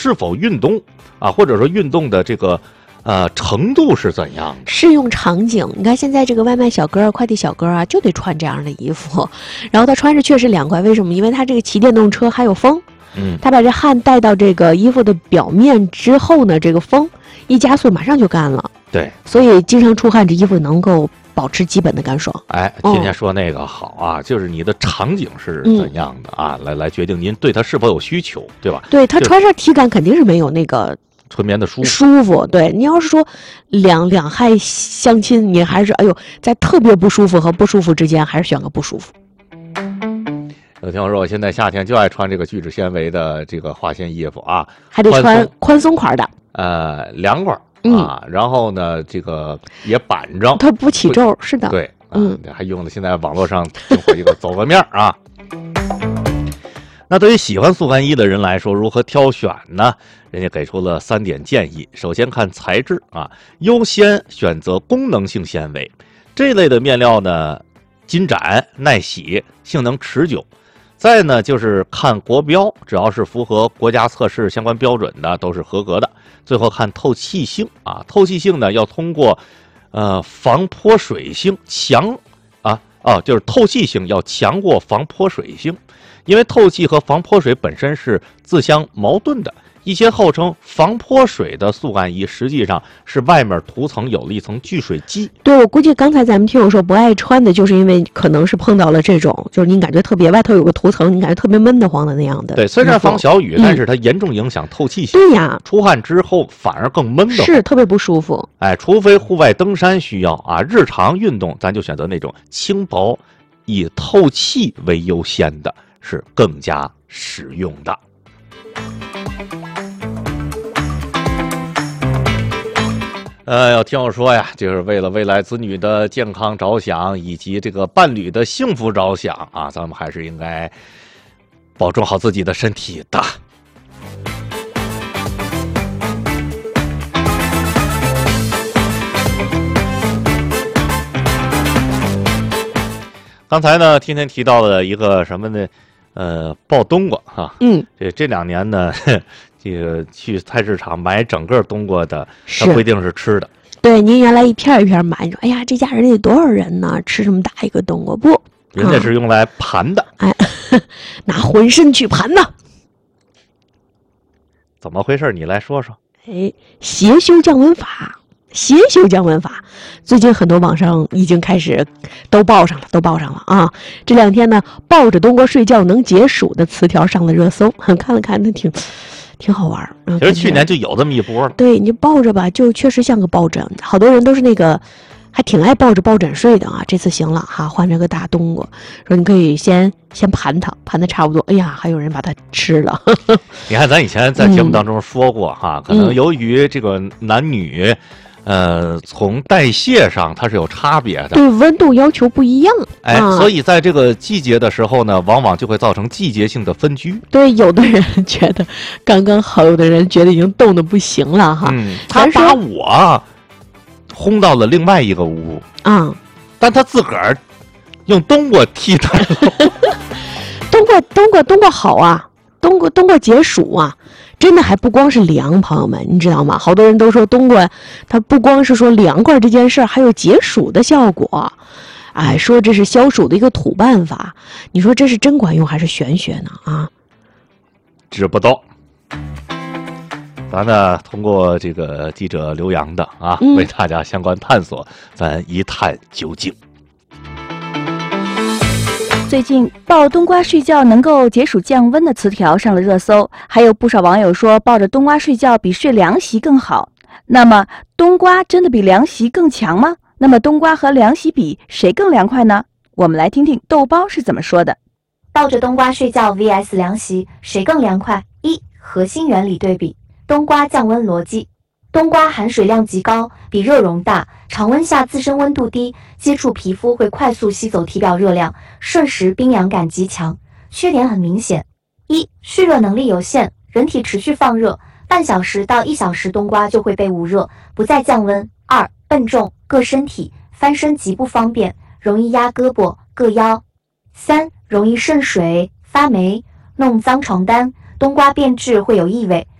是否运动啊，或者说运动的这个程度是怎样的？ 适用场景，你看现在这个外卖小哥、快递小哥啊，就得穿这样的衣服，然后他穿着确实凉快，为什么？因为他这个骑电动车还有风，他把这汗带到这个衣服的表面之后呢，这个风一加速，马上就干了。 对， 所以经常出汗，这衣服能够保持基本的干爽。 哎，今天说那个好啊，就是你的场景是怎样的啊，来决定您对它是否有需求，对吧？ 对，他穿上体感肯定是没有那个纯棉的舒服。对，你要是说两害相亲，你还是在特别不舒服和不舒服之间，还是选个不舒服。 有听我说，我现在夏天就爱穿这个聚酯纤维的这个化纤衣服啊， 还得穿宽松款的， 凉快啊，然后呢，这个也板正， 它不起皱，是的， 对，还用了现在网络上挺火一个走个面啊。那对于喜欢速干衣的人来说，如何挑选呢？人家给出了3点建议。首先看材质啊，优先选择功能性纤维这类的面料呢，筋展耐洗，性能持久。再呢就是看国标，只要是符合国家测试相关标准的都是合格的。最后看透气性啊，透气性呢要通过防泼水性强就是透气性要强过防泼水性，因为透气和防泼水本身是自相矛盾的。一些号称防泼水的速干衣，实际上是外面涂层有了一层聚水剂。 对，我估计刚才咱们听友说不爱穿的，就是因为可能是碰到了这种，就是你感觉特别外头有个涂层，你感觉特别闷得慌的那样的。 对，虽然防小雨，但是它严重影响透气性。 对呀， 出汗之后反而更闷的， 是特别不舒服。 哎，除非户外登山需要啊，日常运动咱就选择那种轻薄、以透气为优先的，是更加实用的。要听我说呀，就是为了未来子女的健康着想，以及这个伴侣的幸福着想啊，咱们还是应该保重好自己的身体的。刚才呢，天天提到了一个什么呢？爆冬瓜哈。这2年呢。这个去菜市场买整个冬瓜的，它不一定是吃的。 对，您原来一片一片买，你说哎呀，这家人得多少人呢？吃这么大一个冬瓜不？ 人家是用来盘的， 拿浑身去盘的。 怎么回事？你来说说。 邪修降温法，邪修降温法，最近很多网上已经开始都报上了啊！这2天呢，抱着冬瓜睡觉能解暑的词条上了热搜，看了看，那挺好玩。 其实去年就有这么一波了。 对，你抱着吧，就确实像个抱枕，好多人都是那个还挺爱抱着抱枕睡的啊。这次行了哈，换成个大冬瓜，说你可以先盘它，盘的差不多，哎呀，还有人把它吃了。 你看咱以前在节目当中说过哈，可能由于这个男女从代谢上它是有差别的， 对温度要求不一样， 所以在这个季节的时候呢，往往就会造成季节性的分居。 对，有的人觉得刚刚好，有的人觉得已经冻得不行了哈。 他把我轰到了另外一个屋但他自个儿用冬瓜替代了。 冬瓜好啊，冬瓜解暑啊。真的还不光是凉，朋友们，你知道吗？好多人都说冬瓜，它不光是说凉快这件事儿，还有解暑的效果。说这是消暑的一个土办法，你说这是真管用还是玄学呢？啊， 知不道。咱呢通过这个记者刘洋的为大家相关探索，咱一探究竟。 最近抱冬瓜睡觉能够解暑降温的词条上了热搜，还有不少网友说抱着冬瓜睡觉比睡凉席更好。那么冬瓜真的比凉席更强吗？那么冬瓜和凉席比，谁更凉快呢？我们来听听豆包是怎么说的。 抱着冬瓜睡觉 vs 凉席，谁更凉快？核心原理对比，冬瓜降温逻辑。冬瓜含水量极高，比热容大，常温下自身温度低，接触皮肤会快速吸走体表热量，瞬时冰凉感极强。缺点很明显：蓄热能力有限，人体持续放热，半小时到1小时冬瓜就会被捂热，不再降温。笨重，硌身体，翻身极不方便，容易压胳膊、硌腰。容易渗水、发霉，弄脏床单，冬瓜变质会有异味，